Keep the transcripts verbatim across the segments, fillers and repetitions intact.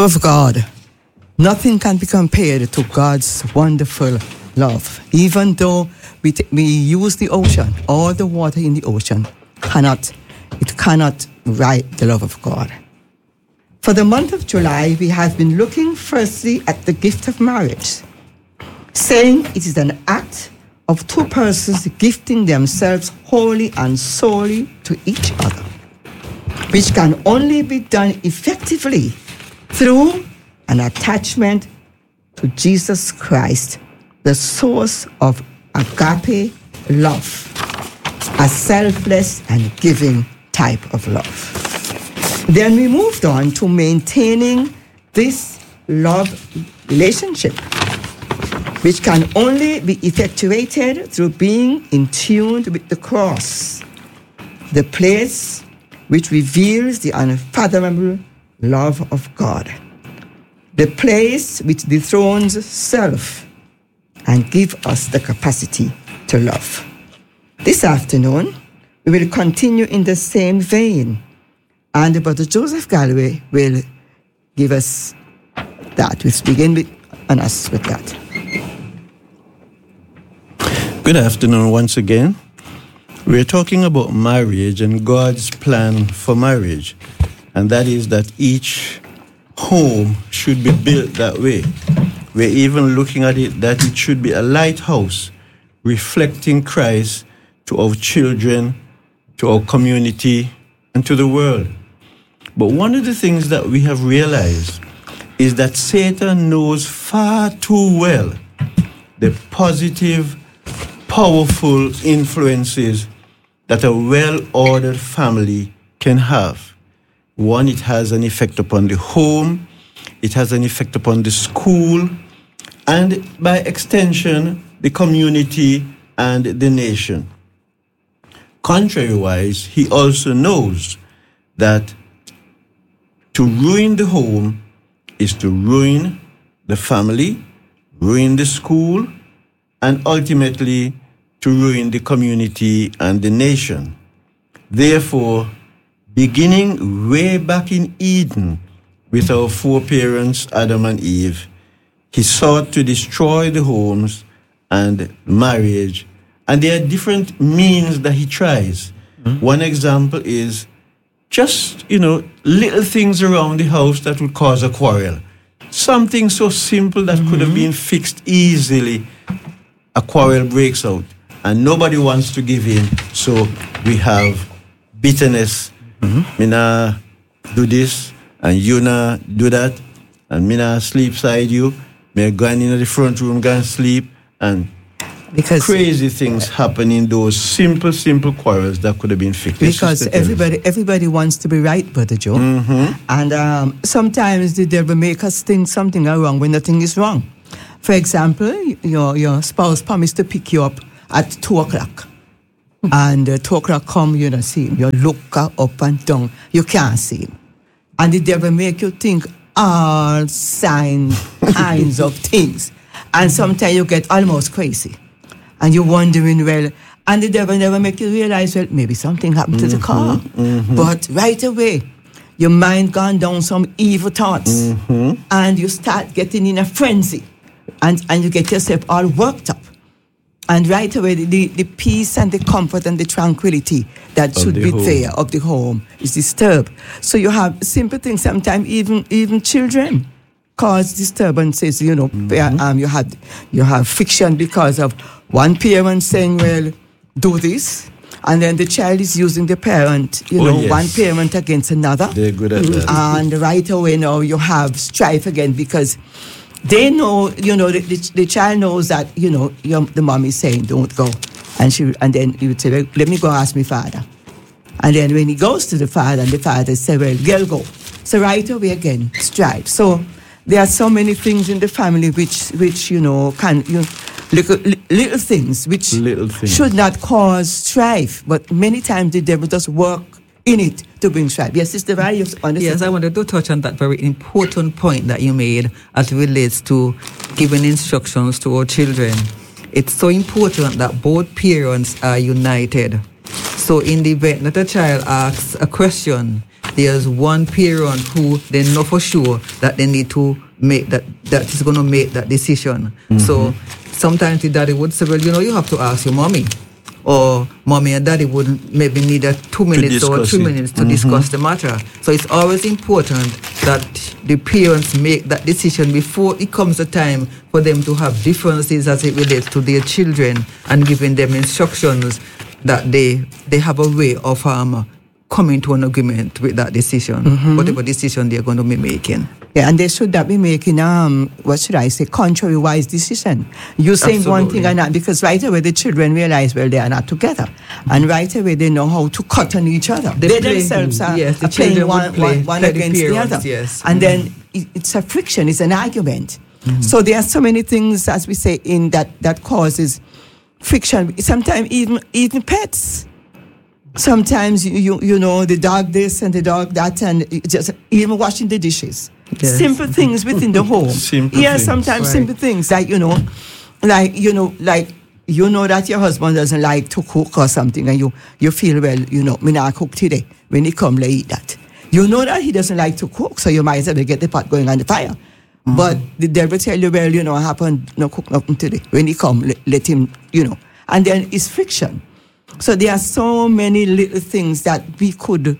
Love of God. Nothing can be compared to God's wonderful love. Even though we, t- we use the ocean, all the water in the ocean cannot, it cannot write the love of God. For the month of July, we have been looking firstly at the gift of marriage, saying it is an act of two persons gifting themselves wholly and solely to each other, which can only be done effectively through an attachment to Jesus Christ, the source of agape love, a selfless and giving type of love. Then we moved on to maintaining this love relationship, which can only be effectuated through being in tune with the cross, the place which reveals the unfathomable love of God, the place which dethrones self and gives us the capacity to love. This afternoon, we will continue in the same vein, and Brother Joseph Galloway will give us that. We'll begin with, on us with that. Good afternoon once again. We're talking about marriage and God's plan for marriage, and that is that each home should be built that way. We're even looking at it that it should be a lighthouse reflecting Christ to our children, to our community, and to the world. But one of the things that we have realized is that Satan knows far too well the positive, powerful influences that a well-ordered family can have. One, it has an effect upon the home, it has an effect upon the school, and by extension, the community and the nation. Contrary-wise, he also knows that to ruin the home is to ruin the family, ruin the school, and ultimately to ruin the community and the nation. Therefore, beginning way back in Eden with our foreparents, Adam and Eve, he sought to destroy the homes and marriage. And there are different means that he tries. Mm-hmm. One example is just, you know, little things around the house that would cause a quarrel. Something so simple that mm-hmm. could have been fixed easily. A quarrel breaks out and nobody wants to give in. So we have bitterness. Mm-hmm. Me nah do this and you nah do that. And me nah sleep side you. Me go in the front room, go and sleep. And because crazy things happen in those simple, simple quarrels that could have been fixed. Because everybody everybody wants to be right, Brother Joe. Mm-hmm. And um, sometimes the devil make us think something is wrong when nothing is wrong. For example, your your spouse promised to pick you up at two o'clock. Mm-hmm. And uh, two o'clock come, you don't see him. You look up and down, you can't see him. And the devil make you think all signs, kinds of things. And sometimes you get almost crazy. And you're wondering, well, and the devil never make you realize, well, maybe something happened mm-hmm, to the car. Mm-hmm. But right away, your mind gone down some evil thoughts. Mm-hmm. And you start getting in a frenzy. And, and you get yourself all worked up. And right away, the, the peace and the comfort and the tranquility that of should the be home. There of the home is disturbed. So you have simple things, sometimes even, even children cause disturbances, you know. Mm-hmm. Um, you have you have friction because of one parent saying, well, do this, and then the child is using the parent, you oh, know, yes. one parent against another. They're good at that. And right away now you have strife again because they know, you know, the, the, the child knows that, you know, your, the mom is saying, don't go. And she, and then you would say, well, let me go ask my father. And then when he goes to the father, and the father says, well, girl, go. So right away again, strife. So there are so many things in the family which, which you know, can, you know, little, little things which little things. should not cause strife. But many times the devil does work in it to bring strife. Yes, Sister Rai, you understand? Yes, I wanted to touch on that very important point that you made as it relates to giving instructions to our children. It's so important that both parents are united. So in the event that a child asks a question, there's one parent who they know for sure that they need to make that, that is going to make that decision. Mm-hmm. So sometimes the daddy would say, well, you know, you have to ask your mommy. Or mommy and daddy would maybe need a two minutes or three it. minutes to mm-hmm. discuss the matter. So it's always important that the parents make that decision before it comes a time for them to have differences as it relates to their children, and giving them instructions that they they have a way of um, coming to an agreement with that decision, mm-hmm. whatever decision they're going to be making. Yeah, and they should not be making, um, what should I say, contrary-wise decision. You saying Absolutely. one thing and not, because right away the children realize, well, they are not together. Mm-hmm. And right away they know how to cut on each other. They, they play, themselves are, yes, the are playing one, play, one, one play against the, parents, the other. Yes. And mm-hmm. then it, it's a friction, it's an argument. Mm-hmm. So there are so many things, as we say, in that, that causes friction. Sometimes even, even pets. Sometimes, you, you you know, the dog this and the dog that, and just even washing the dishes. Yes. Simple things within the home. Simple yeah, things. sometimes right. simple things, like, you know, like, you know, like, you know that your husband doesn't like to cook or something, and you, you feel, well, you know, me not cook today. When he come, let eat that. You know that he doesn't like to cook, so you might as well get the pot going on the fire. Mm-hmm. But the devil tell you, well, you know, what happened, no cook nothing today. When he come, let, let him, you know. And then it's friction. So there are so many little things that we could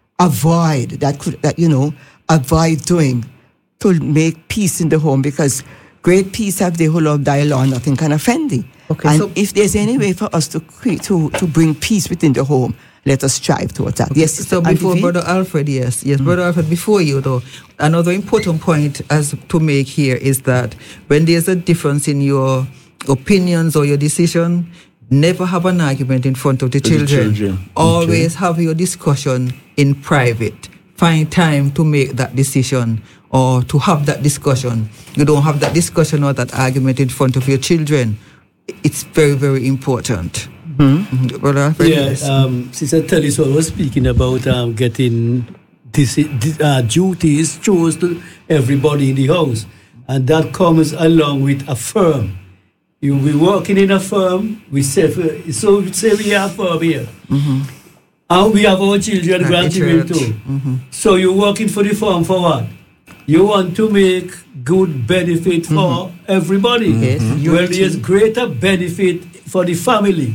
avoid, that could, that, you know, avoid doing to make peace in the home, because great peace have the whole of thy law, nothing can offend thee. Okay, and so if there's any way for us to create, to, to bring peace within the home, let us strive towards that. Okay. Yes. So before Brother Alfred, yes, yes, mm-hmm. Brother Alfred, before you though, another important point as to make here is that when there's a difference in your opinions or your decision, never have an argument in front of the children. The children. Always okay. have your discussion in private. Find time to make that decision or to have that discussion. You don't have that discussion or that argument in front of your children. It's very, very important. Mm-hmm. Brother, yeah, um, Sister Telisol was speaking about um, getting this, uh, duties chose to everybody in the house. And that comes along with a firm. You be working in a firm, we say, so we say we have a firm here. Mm-hmm. And we have our children, At grandchildren too. Mm-hmm. So you're working for the firm for what? You want to make good benefit for mm-hmm. everybody. Mm-hmm. Yes. Well, there's greater benefit for the family.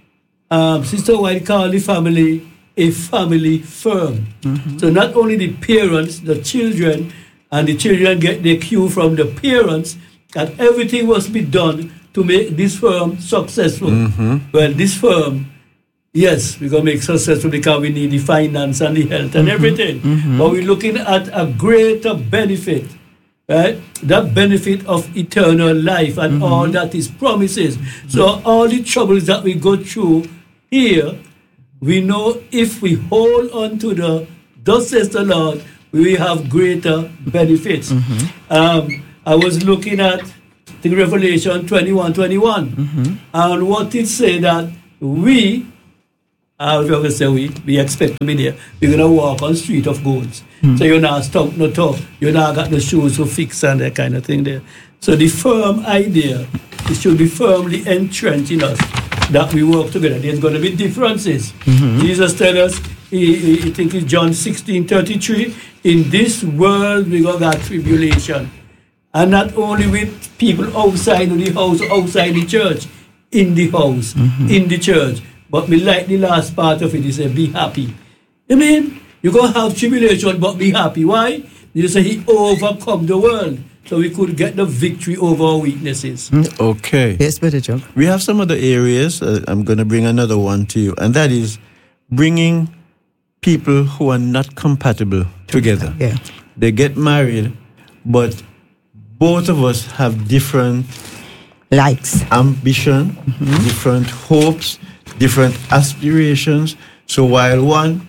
Um, Sister White called the family a family firm. Mm-hmm. So not only the parents, the children, and the children get their cue from the parents, and everything must be done to make this firm successful. Mm-hmm. Well, this firm, yes, we're going to make successful because we need the finance and the health and mm-hmm. everything. Mm-hmm. But we're looking at a greater benefit, right? That benefit of eternal life and mm-hmm. all that is promises. So all the troubles that we go through here, we know if we hold on to the, thus says the Lord, we have greater benefits. Mm-hmm. Um, I was looking at the Revelation twenty-one twenty-one, mm-hmm. and what it say that we, uh, we always say we, we expect to be there. We're going to walk on street of golds. Mm-hmm. So you're not stuck, no top. You're not got the shoes to fix and that kind of thing there. So the firm idea, it should be firmly entrenched in us that we work together. There's going to be differences. Mm-hmm. Jesus tells us, he, he, I think it's John sixteen thirty-three, in this world we're going to have tribulation. And not only with people outside of the house, outside the church, in the house, mm-hmm. in the church. But we like the last part of it, he said, be happy. I mean, you're going to have tribulation, but be happy. Why? You say he overcome the world. So we could get the victory over our weaknesses. Okay. Yes, Brother John. We have some other areas. Uh, I'm going to bring another one to you, and that is bringing people who are not compatible together. Yeah. They get married, but both of us have different likes, ambition, mm-hmm. different hopes, different aspirations. So while one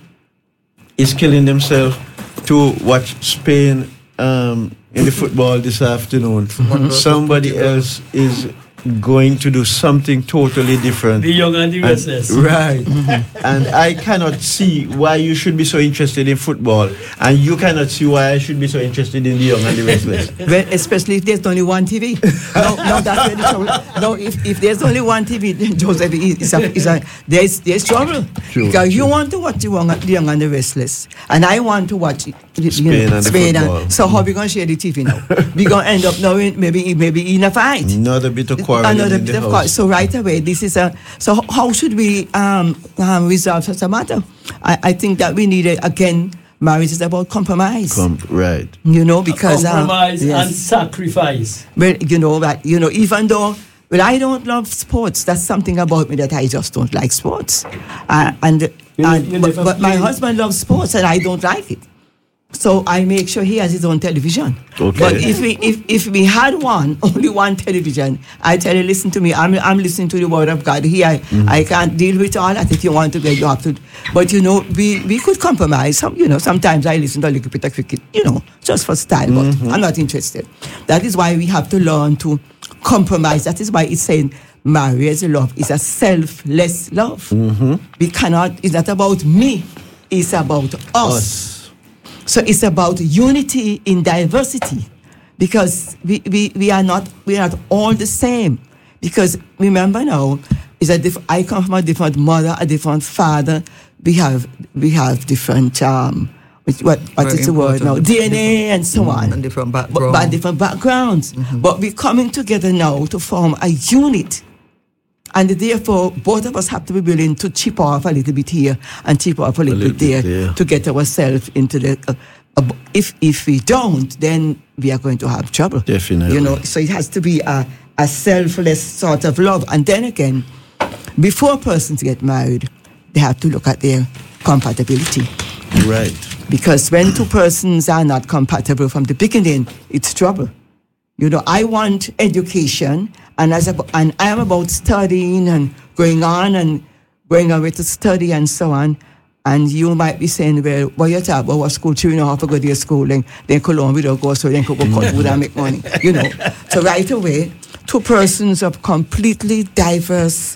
is killing themselves to watch Spain um, in the football this afternoon, mm-hmm. somebody else is going to do something totally different. The young and the restless. And, right. And I cannot see why you should be so interested in football, and you cannot see why I should be so interested in the young and the restless. Well, especially if there's only one T V. No, no, that's where the trouble. No, if, if there's only one T V, then Joseph, is a, is a, there's, there's trouble. True, because true. you want to watch the young, the young and the restless, and I want to watch you know, Spain and the Spain football. so how we going to share the T V now? We're going to end up now in, maybe, maybe in a fight. Another bit of quarrel Another in bit the of house. course. So right away, this is a. So h- how should we um, um, resolve such a matter? I, I think that we need a, again. Marriage is about compromise. Com- right. You know, because um, Compromise yes. and sacrifice. Well, you know that you know even though well I don't love sports. That's something about me that I just don't like sports. Uh, and You- and you but, never but my played- husband loves sports and I don't like it. So I make sure he has his own television. Okay. But if we if, if we had one, only one television, I tell you, listen to me. I'm I'm listening to the word of God. Here I, Mm-hmm. I can't deal with all that. If you want to get, you have to. But you know, we, we could compromise. Some you know, sometimes I listen to a little bit of cricket, you know, just for style. But Mm-hmm. I'm not interested. That is why we have to learn to compromise. That is why it's saying marriage love is a selfless love. Mm-hmm. We cannot. It's not about me. It's about us. Us. So it's about unity in diversity, because we, we, we are not we are not all the same. Because remember now, is a diff- I come from a different mother, a different father. We have we have different um which- what what Very is the word now? important. D N A and so on. And different But, background. but different backgrounds. But we're coming together now to form a unit. And therefore, both of us have to be willing to chip off a little bit here and chip off a little, little bit there, bit there. to get ourselves into the. Uh, uh, if if we don't, then we are going to have trouble. Definitely. You know, so it has to be a, a selfless sort of love. And then again, before persons get married, they have to look at their compatibility. Right. Because when two persons are not compatible from the beginning, it's trouble. You know, I want education, and as a, and I am about studying and going on and going away to study and so on. And you might be saying, well, what you talk about what school, children have to go to their school, then they could learn without go, so they could go cut wood and make money. You know, so right away, two persons of completely diverse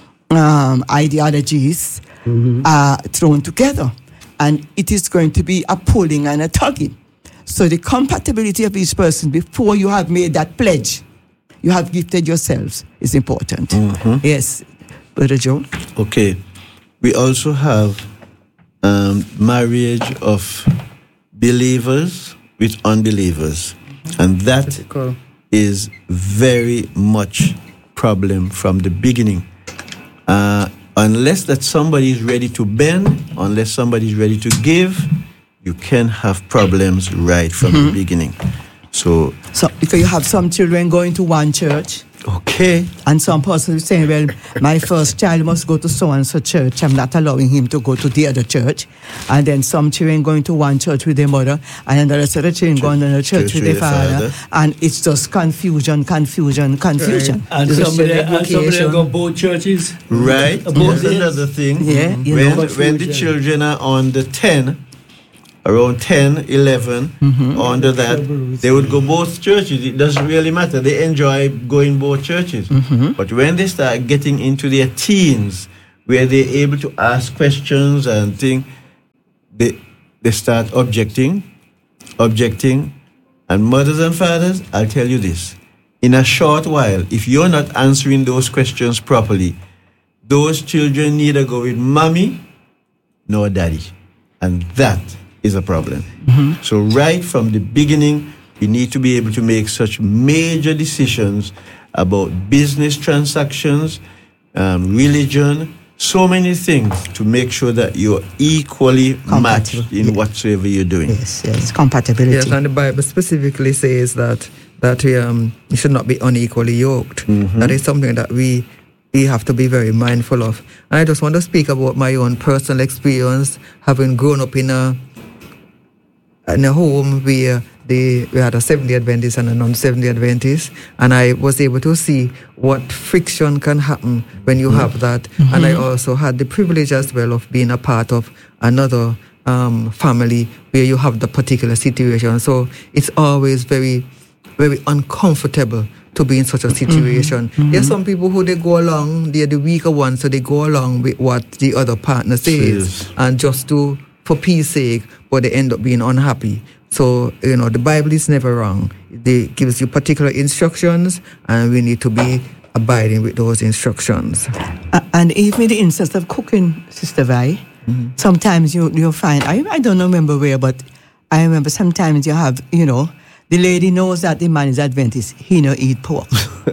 um, ideologies are thrown together, and it is going to be a pulling and a tugging. So the compatibility of each person before you have made that pledge, you have gifted yourselves, is important. Yes, Brother Joe. Okay. We also have um, marriage of believers with unbelievers, and that Critical. is very much problem from the beginning. Uh, unless that somebody is ready to bend, unless somebody is ready to give, you can have problems right from the beginning. So, So because you have some children going to one church, okay, and some person is saying, well, my first child must go to so-and-so church. I'm not allowing him to go to the other church. And then some children going to one church with their mother, and another set of children going to another church, church with their father. father. And it's just confusion, confusion, confusion. And Christian somebody, and somebody education. go both churches. right? Both That's days. another thing. Yeah, you when, know. when the children are on the ten, around ten, eleven, or under that, they would go both churches. It doesn't really matter. They enjoy going both churches. But when they start getting into their teens, where they're able to ask questions and think, they, they start objecting, objecting. And mothers and fathers, I'll tell you this. In a short while, if you're not answering those questions properly, those children neither go with mommy nor daddy. And that is a problem. So right from the beginning, we need to be able to make such major decisions about business transactions, um, religion, so many things to make sure that you're equally matched Compatible. in Yeah. whatsoever you're doing. Yes, yes, compatibility. Yes, and the Bible specifically says that that we um you should not be unequally yoked. That is something that we we have to be very mindful of. And I just want to speak about my own personal experience, having grown up in a in a home where the we had a Seventh-day Adventist and a non-Seventh-day Adventist, and I was able to see what friction can happen when you have that. And I also had the privilege as well of being a part of another um, family where you have the particular situation. So it's always very, very uncomfortable to be in such a situation. Mm-hmm. There's some people who they go along, they're the weaker ones, so they go along with what the other partner says, and just to for peace sake, but they end up being unhappy. So, you know, the Bible is never wrong. It gives you particular instructions, and we need to be abiding with those instructions. Uh, and even the instance of cooking, Sister Vi, mm-hmm. sometimes you, you'll find, I, I don't remember where, but I remember sometimes you have, you know, the lady knows that the man is Adventist, he no eat pork.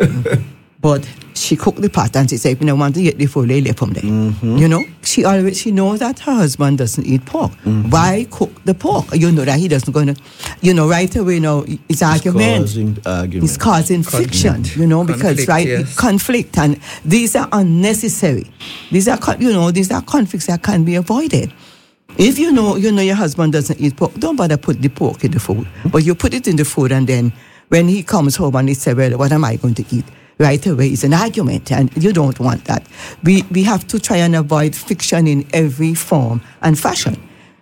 But she cooked the pot and she said, you know, want to eat the food, lay from there. Mm-hmm. You know, she always, she knows that her husband doesn't eat pork. Mm-hmm. Why cook the pork? You know that he doesn't going to, you know, right away, you know, it's, it's argument. Causing argument. It's causing friction, you know, because, conflict, right, yes. conflict. And these are unnecessary. These are, you know, these are conflicts that can be avoided. If you know, you know your husband doesn't eat pork, don't bother put the pork in the food. Mm-hmm. But you put it in the food, and then when he comes home and he says, well, what am I going to eat? Right away, it's an argument, and you don't want that. We we have to try and avoid fiction in every form and fashion,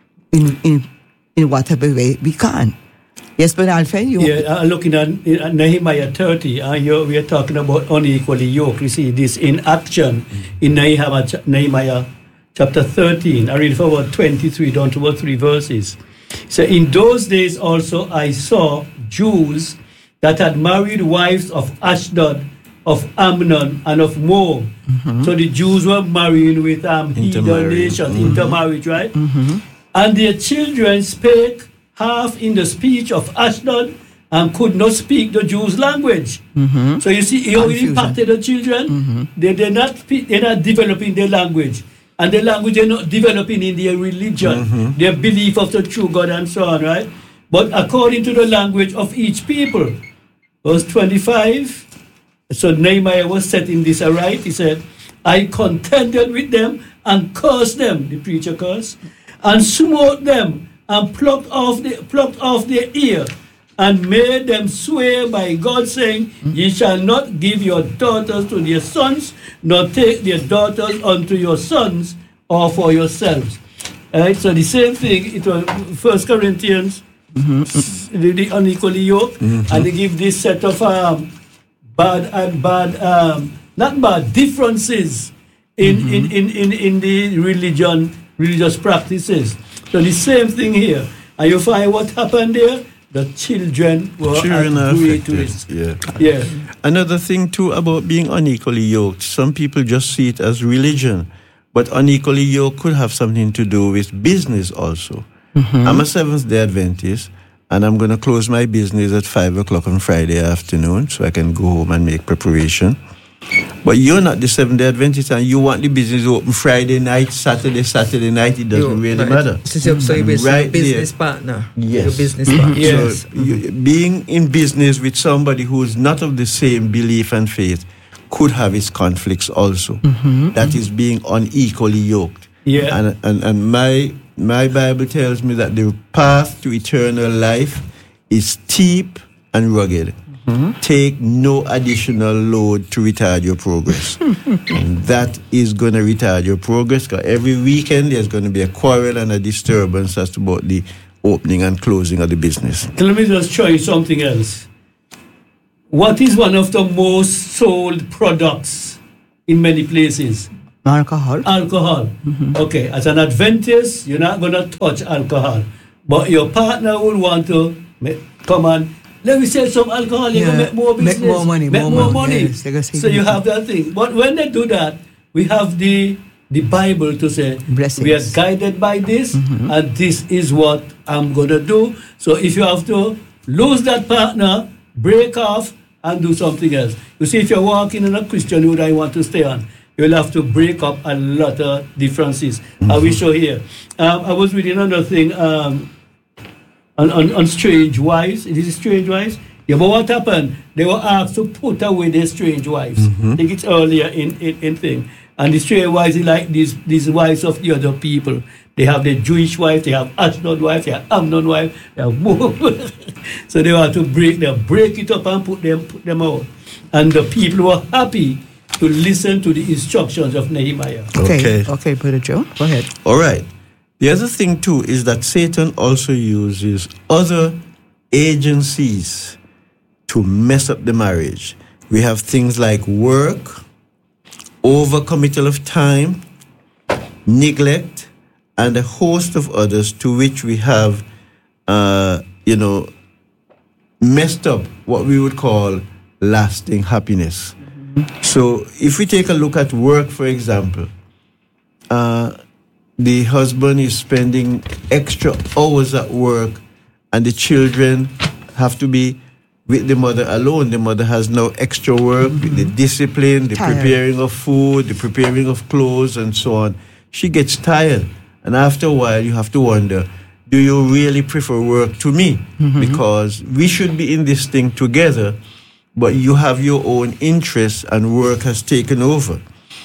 in in in whatever way we can. Yes, but Alfred, you... Yeah, uh, looking at uh, Nehemiah thirty, uh, we are talking about unequally yoked. We see this in action in Nehemiah, Nehemiah chapter thirteen. I read from about twenty-three down to about three verses. So, in those days also I saw Jews that had married wives of Ashdod, of Ammon, and of Moab. Mm-hmm. So the Jews were marrying with um, heathen nations, mm-hmm. intermarriage, right? Mm-hmm. And their children spake half in the speech of Ashdod and could not speak the Jews' language. Mm-hmm. So you see, how it impacted the children. Mm-hmm. They, they're, not, they're not developing their language. And the language they're not developing in their religion, mm-hmm. their belief of the true God and so on, right? But according to the language of each people. Verse twenty-five, so Nehemiah was setting this aright. He said, I contended with them and cursed them, the preacher cursed, and smote them and plucked off, the, plucked off their ear and made them swear by God, saying, ye shall not give your daughters to their sons, nor take their daughters unto your sons or for yourselves. All right, so the same thing, it was First Corinthians, mm-hmm. the, the unequally yoked, mm-hmm. and they give this set of um, bad and bad, um, not bad, differences in, mm-hmm. in, in, in, in the religion, religious practices. So the same thing here. And you find what happened there? The children were children agreed to it. Yeah. yeah. Another thing too about being unequally yoked, some people just see it as religion. But unequally yoked could have something to do with business also. Mm-hmm. I'm a Seventh-day Adventist, and I'm going to close my business at five o'clock on Friday afternoon so I can go home and make preparation. But you're not the Seventh-day Adventist, and you want the business open Friday night, Saturday, Saturday night. It doesn't Yo, really right. matter. So, so you're right a business there. partner. Yes. Your business partner. Yes. So you, being in business with somebody who is not of the same belief and faith could have its conflicts also. Mm-hmm. That is being unequally yoked. Yeah. And, and, and my... My Bible tells me that the path to eternal life is steep and rugged. Mm-hmm. Take no additional load to retard your progress. And that is going to retard your progress, because every weekend there's going to be a quarrel and a disturbance as to about the opening and closing of the business. Let me just show you something else. What is one of the most sold products in many places? Alcohol. Alcohol. Mm-hmm. Okay, as an Adventist, you're not going to touch alcohol. But your partner will want to make, come on, let me sell some alcohol, you yeah. can make more business. Make more money. Make more, more money. money. Yes, so you have that thing. But when they do that, we have the the Bible to say, blessings. We are guided by this, mm-hmm. and this is what I'm going to do. So if you have to lose that partner, break off, and do something else. You see, if you're walking in a Christian road I want to stay on, you'll have to break up a lot of differences. Mm-hmm. I will show here. Um, I was reading another thing um, on, on, on strange wives. It is strange wives. Yeah, but what happened? They were asked to put away their strange wives. Mm-hmm. I think it's earlier in, in, in thing. And the strange wives are like these, these wives of the other people. They have the Jewish wife, they have Ashdod wife, they have Ammon wife, they have Moab. So they have to break them, break it up and put them, put them out. And the people were happy to listen to the instructions of Nehemiah. Okay, okay, okay Brother Joe, go ahead. All right. The other thing too is that Satan also uses other agencies to mess up the marriage. We have things like work, overcommittal of time, neglect, and a host of others to which we have, uh, you know, messed up what we would call lasting happiness. Mm-hmm. So if we take a look at work, for example, uh, the husband is spending extra hours at work and the children have to be with the mother alone. The mother has no extra work, mm-hmm. with the discipline, the tired. preparing of food, the preparing of clothes, and so on. She gets tired. And after a while, you have to wonder, do you really prefer work to me? Mm-hmm. Because we should be in this thing together, but you have your own interests and work has taken over.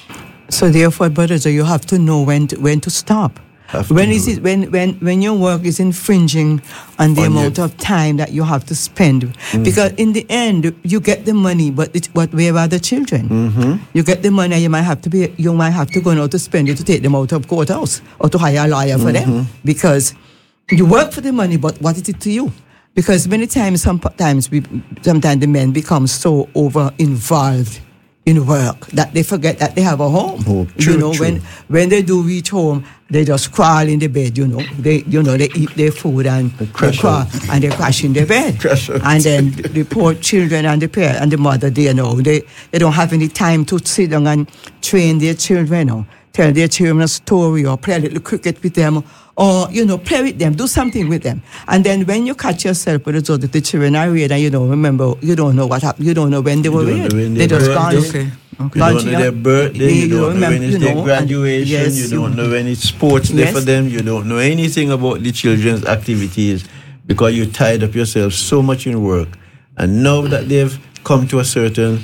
So therefore, brothers, you have to know when to, when to stop. When is it when, when when your work is infringing on the on amount your... of time that you have to spend? Mm. Because in the end you get the money, but it, what where are the children? Mm-hmm. You get the money, you might have to be you might have to go out to spend it to take them out of courthouse or to hire a lawyer for mm-hmm. them, because you work for the money, but what is it to you? Because many times, sometimes we sometimes the men become so over involved in work that they forget that they have a home. Oh, true, you know, true. when when they do reach home, they just crawl in the bed. You know, they you know they eat their food and they, they crawl and they crash in the bed. And then the poor children and the parent and the mother, they you know they, they don't have any time to sit down and train their children, or tell their children a story, or play a little cricket with them, or, you know, play with them, do something with them. And then when you catch yourself with the result that the children are reared, and you don't remember, you don't know what happened, you don't know when they were reared. They just gone. Okay. Okay. You don't know their birthday, you, you don't know remember, when it's you know, their graduation, yes, you don't know when it's sports day yes. for them, you don't know anything about the children's activities because you tied up yourself so much in work. And now that they've come to a certain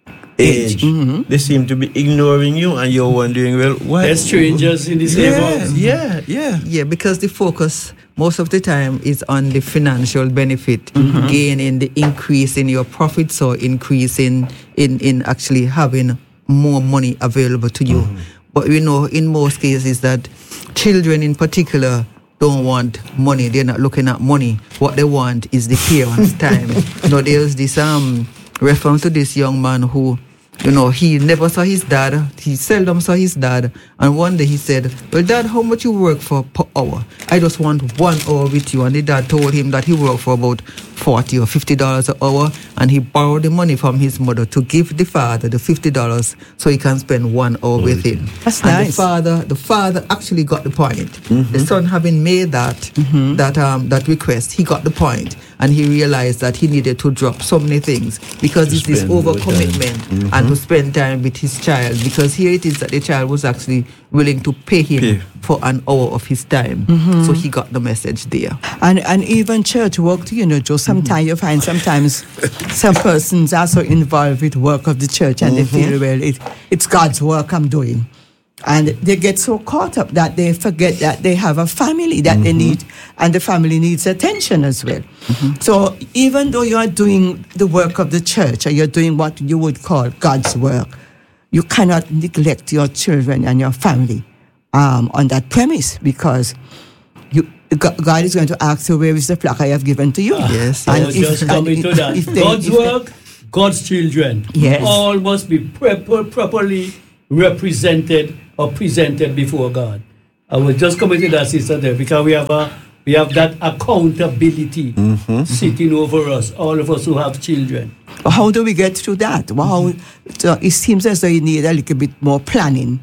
age, mm-hmm. they seem to be ignoring you, and you're wondering, well, why? They're strangers in this yeah, neighborhood. Yeah, yeah. Yeah, because the focus most of the time is on the financial benefit, mm-hmm. gain in the increase in your profits, or increase in, in, in actually having more money available to you. Mm-hmm. But we know in most cases that children in particular don't want money. They're not looking at money. What they want is the parents' time. You know, there's this um reference to this young man who, you know, he never saw his dad. He seldom saw his dad. And one day he said, well, Dad, how much you work for per hour? I just want one hour with you. And the dad told him that he worked for about forty or fifty dollars an hour. And he borrowed the money from his mother to give the father the fifty dollars so he can spend one hour mm-hmm. with him. That's and nice. the father, the father actually got the point. Mm-hmm. The son, having made that, mm-hmm. that, um, that request, he got the point. And he realized that he needed to drop so many things because it's this overcommitment mm-hmm. and to spend time with his child. Because here it is that the child was actually willing to pay him pay. for an hour of his time. Mm-hmm. So he got the message there. And and even church work, you know, Joe, sometimes mm-hmm. you find sometimes some persons are so involved with work of the church and mm-hmm. they feel, well, it, it's God's work I'm doing. And they get so caught up that they forget that they have a family that mm-hmm. they need, and the family needs attention as well. Mm-hmm. So even though you are doing the work of the church, or you're doing what you would call God's work, you cannot neglect your children and your family um, on that premise, because you, God is going to ask you, where is the flock I have given to you? Ah, yes, and if, just coming to that. They, God's work, they, God's children, yes. all must be pre- properly represented or presented before God. I was just coming to that, sister, there, because we have a we have that accountability mm-hmm. sitting over us, all of us who have children. How do we get through that? Well, so it seems as though you need a little bit more planning.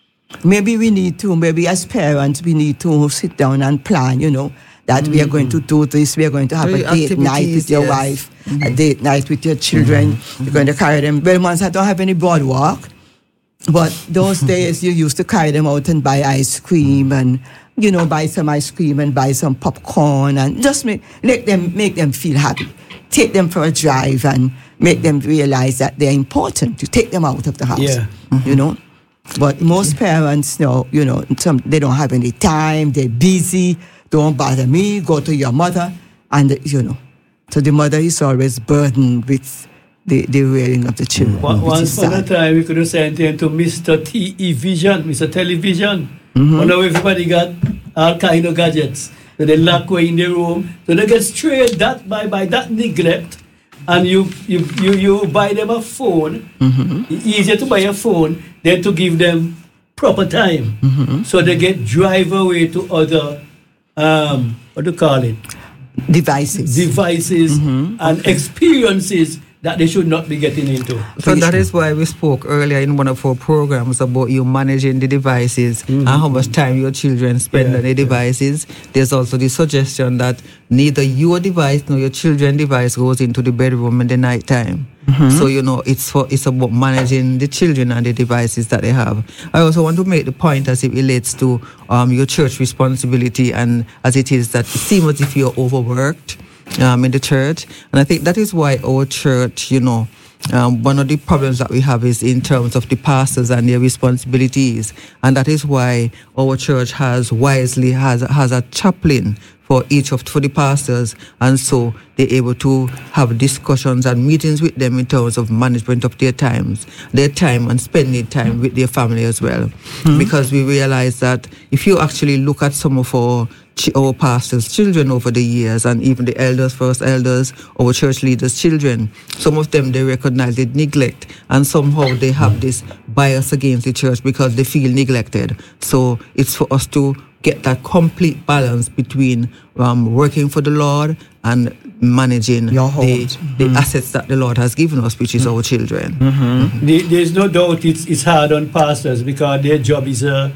Maybe we need to, maybe as parents, we need to sit down and plan, you know, that mm-hmm. we are going to do this, we are going to have so a date night with your yes. wife, mm-hmm. a date night with your children, mm-hmm. you're going to carry them. Well, once I don't have any boardwalk, but those days you used to carry them out and buy ice cream and, you know, buy some ice cream and buy some popcorn and just make, make them make them feel happy. Take them for a drive and make them realize that they're important. You take them out of the house, yeah. mm-hmm. you know. But most parents, know, you know, some, they don't have any time. They're busy. Don't bother me. Go to your mother. And, you know, so the mother is always burdened with the, the rearing of the children. Mm-hmm. Once upon a time, we could have sent him to Mister T E Vision, Mister Television. Mm-hmm. Well, now everybody got all kind of gadgets. So they lock away in the room. So they get strayed that by, by that neglect. and you you, you, you buy them a phone, Mm-hmm. easier to buy a phone than to give them proper time. Mm-hmm. So they get drive away to other, um, what do you call it? Devices. Devices Mm-hmm. and experiences that they should not be getting into. So that is why we spoke earlier in one of our programs about you managing the devices and how much time your children spend Yeah, on the devices. There's also the suggestion that neither your device nor your children's device goes into the bedroom in the night time. So you know it's for it's about managing the children and the devices that they have. I also want to make the point as it relates to um, your church responsibility, and as it is that it seems as if you're overworked um, in the church, and I think that is why our church, you know, um, one of the problems that we have is in terms of the pastors and their responsibilities, and that is why our church has wisely has has a chaplain for each of for the pastors, and so they're able to have discussions and meetings with them in terms of management of their times, their time and spending time with their family as well. Mm-hmm. Because we realize that if you actually look at some of our ch- our pastors' children over the years, and even the elders, first elders, our church leaders' children, some of them they recognize the neglect, and somehow they have this bias against the church because they feel neglected. So it's for us to get that complete balance between um, working for the Lord and managing Your home. the, the mm-hmm. assets that the Lord has given us, which is our children. Mm-hmm. The- There's no doubt it's, it's hard on pastors because their job is a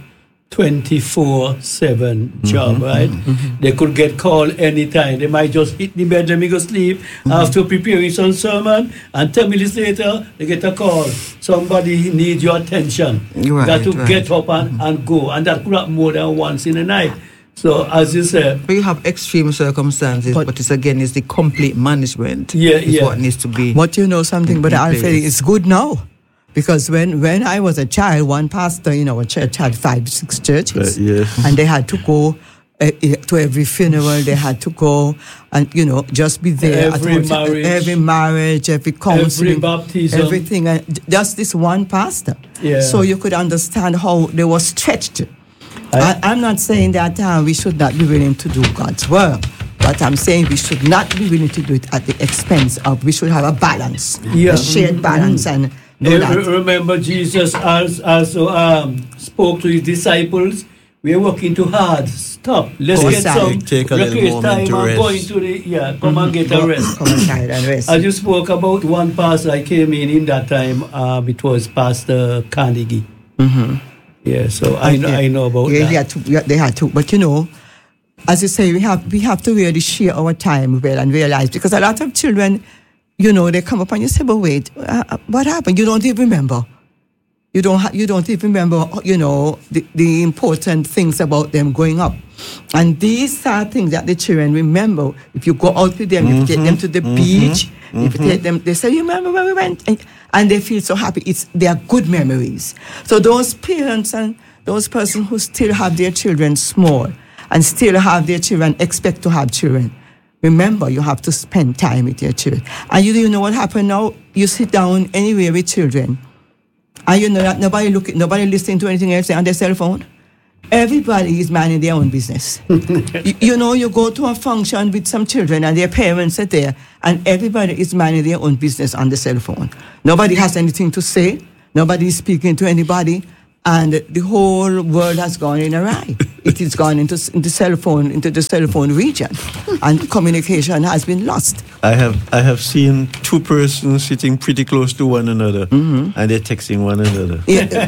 twenty-four seven job, right? Mm-hmm. They could get called anytime. They might just hit the bed, let me go sleep, Mm-hmm. after preparing some sermon, and ten minutes later, they get a call. Somebody needs your attention. You Right, got to right. get up and, and go. And that could happen more than once in a night. So, as you said, We have extreme circumstances, but, But- it's again, it's the complete management Yeah, is yeah. what needs to be. But you know something, but in Alfred, place. it's good now. Because when, when I was a child, one pastor in our church had five, six churches. Uh, yes. And they had to go uh, to every funeral, they had to go and, you know, just be there. Every at all ti- marriage. every marriage, every counseling. baptism. Everything. And just this one pastor. Yeah. So you could understand how they were stretched. I- I, I'm not saying that uh, we should not be willing to do God's work. But I'm saying we should not be willing to do it at the expense of, we should have a balance. Yeah. A shared balance and know Re- that. remember, Jesus als- also um, spoke to his disciples. We are working too hard. Stop. Let's Go get aside. some Take a little recreate moment time to and go rest. into the yeah. Come and get a Go- rest. Come aside and rest. As you spoke about one pastor, I came in in that time. Um, it was Pastor Carnegie. Mm-hmm. Yeah, so I know, I know about yeah, that. They had, to, yeah, they had to. But you know, as you say, we have we have to really share our time well and realize, because a lot of children, you know, they come up and you say, but wait, uh, what happened? You don't even remember. You don't ha- you don't even remember, you know, the, the important things about them growing up. And these are things that the children remember. If you go out with them, if you take them to the beach, if you take them, they say, you remember when we went? And, and they feel so happy. It's they are good memories. So those parents and those persons who still have their children small and still have their children, expect to have children, remember, you have to spend time with your children. And you, you know what happened now? You sit down anywhere with children, and you know that nobody look, nobody listening to anything else on their cell phone. Everybody is minding their own business. you, you know, you go to a function with some children and their parents are there, and everybody is minding their own business on the cell phone. Nobody has anything to say. Nobody is speaking to anybody, and the whole world has gone in awry. It has gone into, into cell phone, into the cell phone region, and communication has been lost. I have I have seen two persons sitting pretty close to one another, and they're texting one another. Yeah,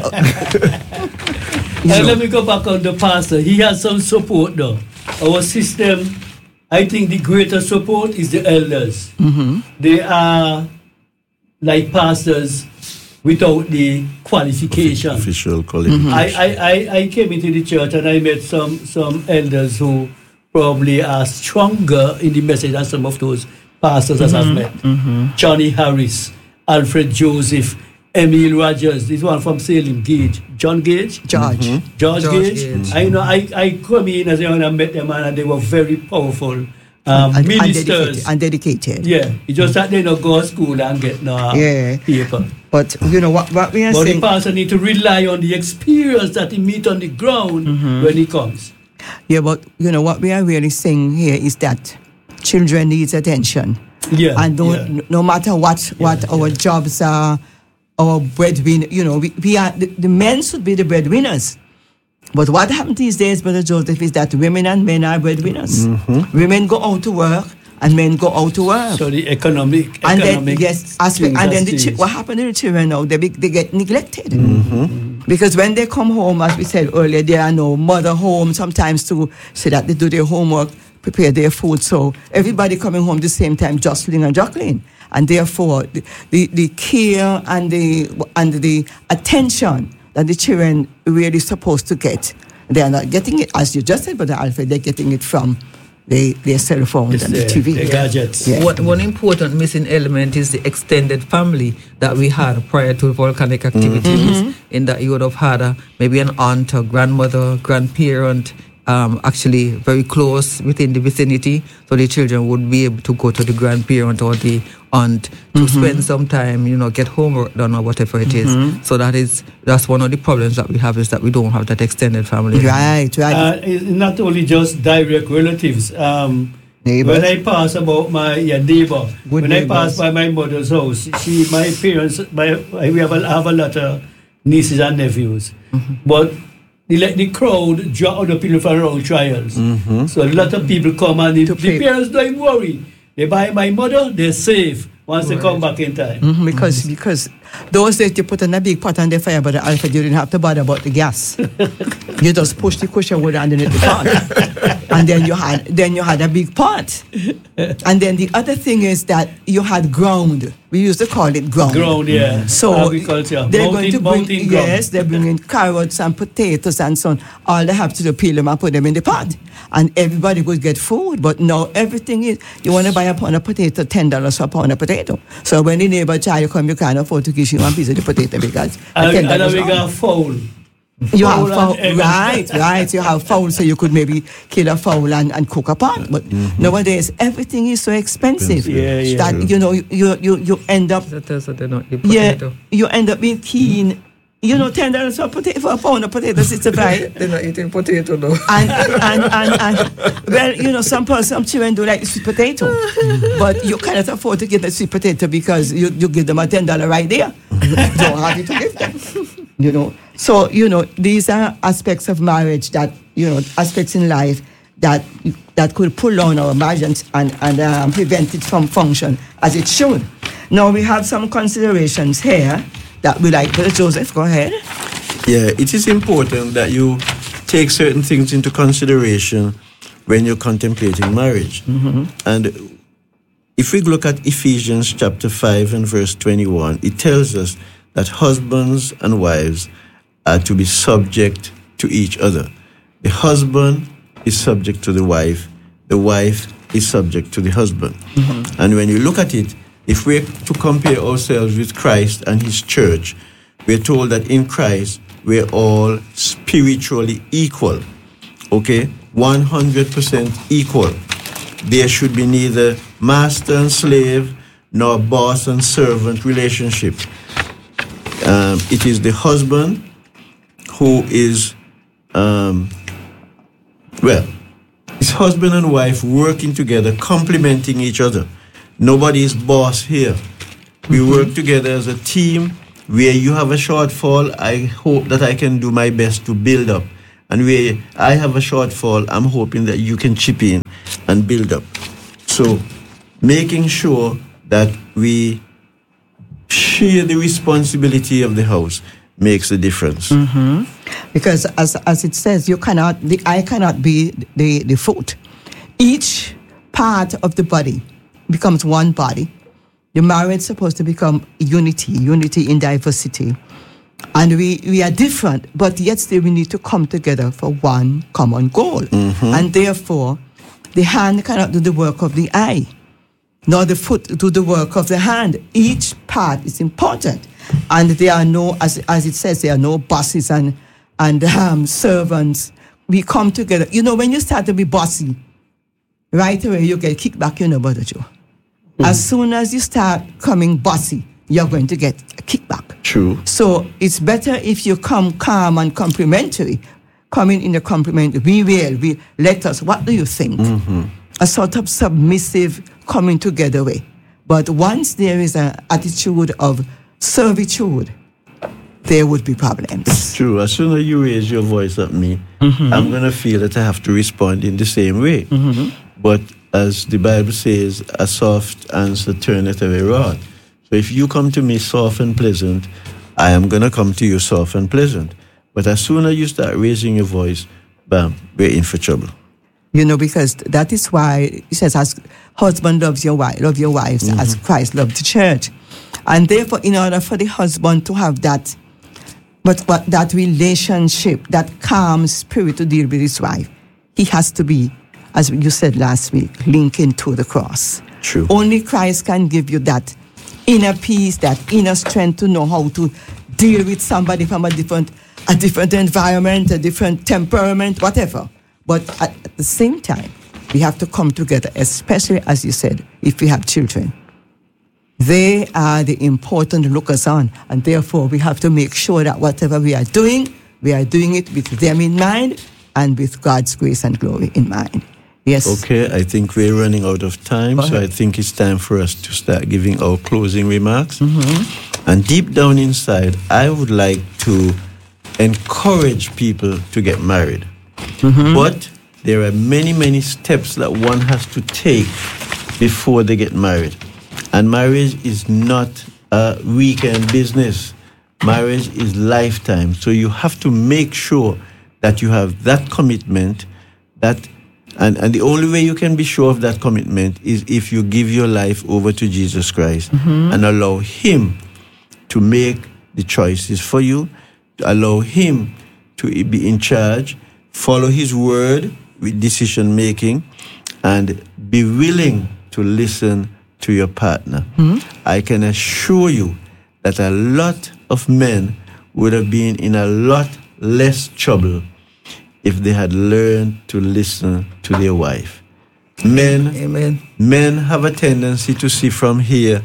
And let me go back on the pastor. He has some support though. Our system, I think the greatest support is the elders. Mm-hmm. They are like pastors without the qualification. Official qualification. I, I, I, I came into the church and I met some, some elders who probably are stronger in the message than some of those pastors that I've met. Johnny Harris, Alfred Joseph, Emil Rogers, this one from Salem, Gage, John Gage, George. George, George Gage. Gage. I know I, I come in as a young and met them and they were very powerful um, And, and ministers. dedicated, and dedicated. Yeah, it's just that they don't go to school and get no uh, Yeah. paper. But you know what, what we are But the saying. pastor need to rely on the experience that he meet on the ground when he comes. Yeah, but you know what we are really saying here is that children needs attention. Yeah, And no, yeah. no matter what, what Yeah, our yeah. jobs are, our breadwinner, you know, we, we are, the, the men should be the breadwinners. But what happens these days, Brother Joseph, is that women and men are breadwinners. Mm-hmm. Women go out to work and men go out to work. So the economic, and then economic yes, aspect, things and then has the chi- changed. what happened to the children now? They be, they get neglected Mm-hmm. because when they come home, as we said earlier, there are no mother home sometimes to say that they do their homework, prepare their food. So everybody coming home the same time, jostling and juggling, and therefore the, the, the care and the and the attention that the children really supposed to get, they are not getting it, as you just said, Brother Alfred. They're getting it from the, their cell phones It's and the the- T V. the gadgets. Yeah. One, one important missing element is the extended family that we had prior to volcanic activities, in that you would have had a, maybe an aunt or grandmother, grandparent, um, actually very close within the vicinity, so the children would be able to go to the grandparent or the aunt to spend some time, you know, get homework done or whatever it is. So that is that's one of the problems that we have, is that we don't have that extended family. Right, right. Uh, it's not only just direct relatives. Um, Neighbors. when I pass about my yeah, neighbor, Good when neighbors. I pass by my mother's house, she, my parents, my we have a, have a lot of nieces and nephews, but they let the crowd draw other people from around trials. So a lot of people come and the, To the pay. parents don't worry. They buy my mother, they're safe once they come back in time. Mhm, because because those days you put in a big pot on the fire, but the Alfred, you didn't have to bother about the gas. You just push the cushion wood underneath the pot, and then you had then you had a big pot. And then the other thing is that you had ground. We used to call it ground. Ground, yeah. So agriculture. they're mountain, going to bring mountain ground. yes, they're bringing carrots and potatoes and so on. All they have to do, peel them and put them in the pot, and everybody would get food. But now everything is, you want to buy a pound of potato, ten dollars for a pound of potato. So when the neighbor child come, you can't afford to give you one piece of the potato because the And, ten and dollars we gone. got fowl. You have fowl and fowl, egg. right, right. You have fowl, so you could maybe kill a fowl and, and cook a pot. But nowadays, everything is so expensive Yeah, yeah. that you know you you you end up That is what they're not the yeah potato. you end up being keen. You know, ten dollars for a potato for a pound of potatoes, it's a buy. They're not eating potato though. And, and, and, and, well, you know, some person, some children do like sweet potato, but you cannot afford to get the sweet potato because you, you give them a ten dollar right there. You don't have it to give them. You know, so you know these are aspects of marriage that you know aspects in life that that could pull on our marriage and and, and um, prevent it from function as it should. Now we have some considerations here that we like. Brother Joseph, go ahead. Yeah, it is important that you take certain things into consideration when you're contemplating marriage. And if we look at Ephesians chapter five and verse twenty-one, it tells us that husbands and wives are to be subject to each other. The husband is subject to the wife, the wife is subject to the husband. And when you look at it, if we're to compare ourselves with Christ and his church, we're told that in Christ, we're all spiritually equal. Okay? one hundred percent equal. There should be neither master and slave, nor boss and servant relationship. Um, it is the husband who is, um, well, it's husband and wife working together, complementing each other. Nobody is boss here. We work together as a team. Where you have a shortfall, I hope that I can do my best to build up. And where I have a shortfall, I'm hoping that you can chip in and build up. So, making sure that we share the responsibility of the house makes a difference. Because as as it says, you cannot, the eye cannot be the, the foot. Each part of the body becomes one body. The marriage is supposed to become unity, unity in diversity. And we, we are different, but yet still we need to come together for one common goal. And therefore, the hand cannot do the work of the eye, nor the foot do the work of the hand. Each part is important. And there are no, as, as it says, there are no bosses and, and um, servants. We come together. You know, when you start to be bossy, right away you get kicked back, you know, Brother Joe. As soon as you start coming bossy, you're going to get a kickback. True. So it's better if you come calm and complimentary. Coming in a compliment, we will, we let us, what do you think? A sort of submissive coming together way. But once there is an attitude of servitude, there would be problems. True. As soon as you raise your voice at me, mm-hmm. I'm going to feel that I have to respond in the same way. Mm-hmm. But as the Bible says, a soft answer turneth away wrath. So if you come to me soft and pleasant, I am going to come to you soft and pleasant. But as soon as you start raising your voice, bam, we're in for trouble. You know, because that is why it says, as husband loves your wife, love your wives mm-hmm. as Christ loved the church. And therefore, in order for the husband to have that, but, but that relationship, that calm spirit to deal with his wife, he has to be, as you said last week, linking to the cross. True. Only Christ can give you that inner peace, that inner strength to know how to deal with somebody from a different, a different environment, a different temperament, whatever. But at, at the same time, we have to come together, especially, as you said, if we have children. They are the important lookers on, and therefore we have to make sure that whatever we are doing, we are doing it with them in mind and with God's grace and glory in mind. Yes. Okay, I think we're running out of time, so I think it's time for us to start giving our closing remarks. Mm-hmm. And deep down inside, I would like to encourage people to get married. Mm-hmm. But there are many, many steps that one has to take before they get married. And marriage is not a weekend business. Marriage is lifetime. So you have to make sure that you have that commitment, that and, and the only way you can be sure of that commitment is if you give your life over to Jesus Christ mm-hmm. and allow Him to make the choices for you, to allow Him to be in charge, follow His word with decision making, and be willing to listen to your partner. Mm-hmm. I can assure you that a lot of men would have been in a lot less trouble if they had learned to listen to their wife. Men, Amen. Men have a tendency to see from here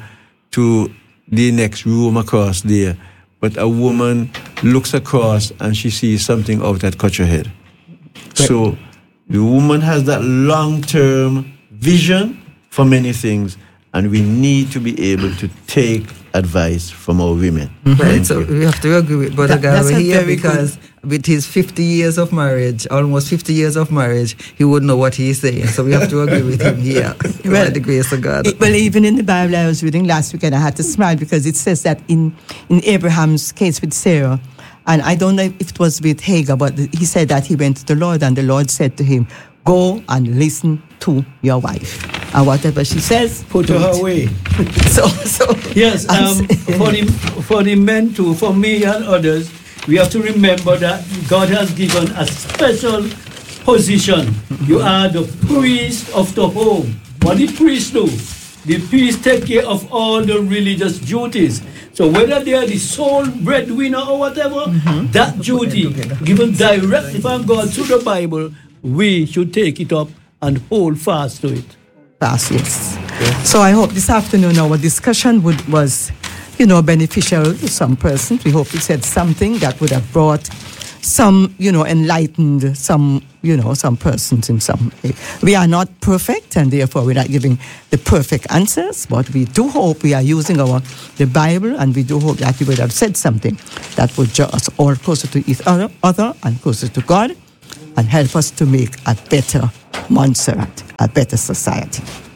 to the next room across there, but a woman looks across and she sees something out that cuts her head. Right. So the woman has that long-term vision for many things, and we need to be able to take advice from our women. Mm-hmm. Right, so you. we have to agree with Brother that, Gary here because good. with his fifty years of marriage, almost fifty years of marriage, he would know what he's saying. So we have to agree with him here. Well, by the grace of God. It, well, even in the Bible I was reading last week, and I had to smile because it says that in, in Abraham's case with Sarah, and I don't know if it was with Hagar, but he said that he went to the Lord, and the Lord said to him, go and listen to your wife. And whatever she says, put her away. so, so yes, um, for the for the men too, for me and others, we have to remember that God has given a special position. You are the priest of the home. What did priests do? The priests take care of all the religious duties. So whether they are the sole breadwinner or whatever, mm-hmm. that duty given directly from God through the Bible, we should take it up and hold fast to it. Fast, yes. Yeah. So I hope this afternoon our discussion would, was, you know, beneficial to some persons. We hope it said something that would have brought some, you know, enlightened some, you know, some persons in some way. We are not perfect, and therefore we're not giving the perfect answers, but we do hope we are using our the Bible, and we do hope that we would have said something that would draw us all closer to each other, other and closer to God, and help us to make a better Montserrat, a better society.